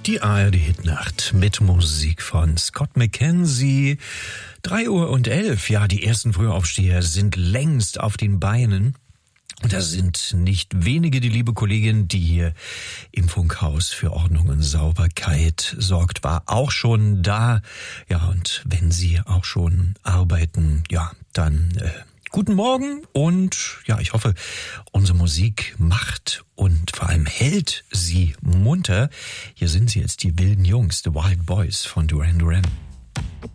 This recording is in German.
Die ARD-Hitnacht mit Musik von Scott McKenzie. 3:11 Uhr. Ja, die ersten Frühaufsteher sind längst auf den Beinen. Und da sind nicht wenige, die liebe Kollegin, die hier im Funkhaus für Ordnung und Sauberkeit sorgt, war auch schon da. Ja, und wenn Sie auch schon arbeiten, ja, dann guten Morgen. Und ja, ich hoffe, unsere Musik macht und vor allem hält Sie munter. Hier sind sie jetzt, die wilden Jungs, The Wild Boys von Duran Duran.